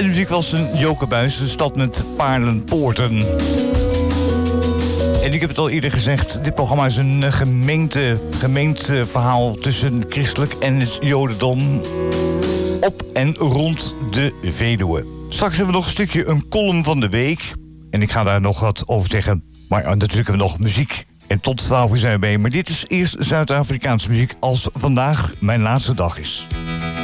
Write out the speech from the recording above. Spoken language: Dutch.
En de muziek was een Jokerbuis, de stad met paardenpoorten. En ik heb het al eerder gezegd, dit programma is een gemengd verhaal tussen christelijk en het jodendom op en rond de Veluwe. Straks hebben we nog een stukje een column van de week. En ik ga daar nog wat over zeggen. Maar natuurlijk hebben we nog muziek. En tot 12 uur zijn we bij. Maar dit is eerst Zuid-Afrikaanse muziek als vandaag mijn laatste dag is.